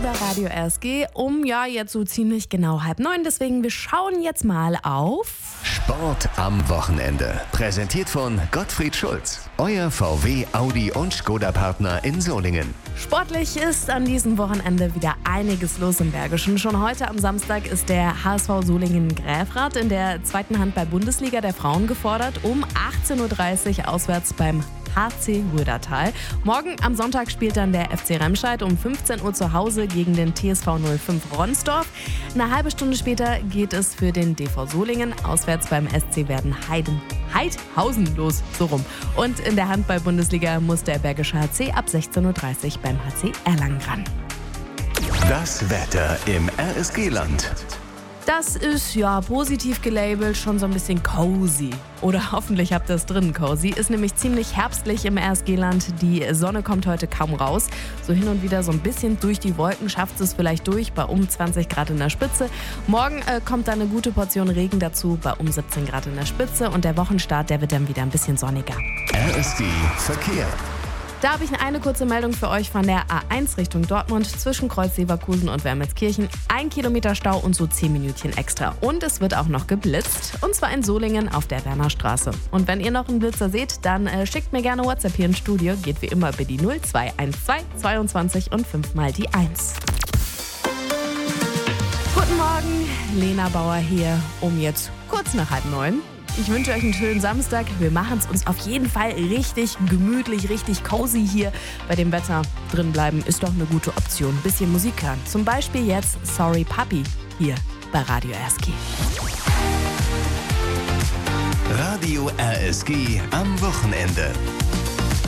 bei Radio RSG jetzt so ziemlich genau 8:30. Deswegen, wir schauen jetzt mal auf Sport am Wochenende. Präsentiert von Gottfried Schulz. Euer VW, Audi und Skoda-Partner in Solingen. Sportlich ist an diesem Wochenende wieder einiges los im Bergischen. Schon heute am Samstag ist der HSV Solingen-Gräfrath in der zweiten Handball-Bundesliga der Frauen gefordert. Um 18:30 Uhr auswärts beim HC Rödertal. Morgen am Sonntag spielt dann der FC Remscheid um 15 Uhr zu Hause gegen den TSV 05 Ronsdorf. Eine halbe Stunde später geht es für den DV Solingen auswärts beim SC Heidhausen los, so rum. Und in der Handball-Bundesliga muss der Bergische HC ab 16:30 Uhr beim HC Erlangen ran. Das Wetter im RSG-Land. Das ist positiv gelabelt, schon so ein bisschen cozy. Oder hoffentlich habt ihr es drin, cozy. Ist nämlich ziemlich herbstlich im RSG-Land. Die Sonne kommt heute kaum raus. So hin und wieder so ein bisschen durch die Wolken schafft es vielleicht durch, bei um 20 Grad in der Spitze. Morgen kommt dann eine gute Portion Regen dazu, bei um 17 Grad in der Spitze. Und der Wochenstart, der wird dann wieder ein bisschen sonniger. RSG Verkehr. Da habe ich eine kurze Meldung für euch von der A1 Richtung Dortmund zwischen Kreuz-Leverkusen und Wermelskirchen. 1 Kilometer Stau und so 10 Minütchen extra. Und es wird auch noch geblitzt. Und zwar in Solingen auf der Wernerstraße. Und wenn ihr noch einen Blitzer seht, dann schickt mir gerne WhatsApp hier ins Studio. Geht wie immer über die 0212 22 und 5 mal die 1. Guten Morgen, Lena Bauer hier, um jetzt kurz nach 8:30. Ich wünsche euch einen schönen Samstag. Wir machen es uns auf jeden Fall richtig gemütlich, richtig cozy hier. Bei dem Wetter drin bleiben ist doch eine gute Option. Ein bisschen Musik hören. Zum Beispiel jetzt Sorry Puppy hier bei Radio RSG. Radio RSG am Wochenende.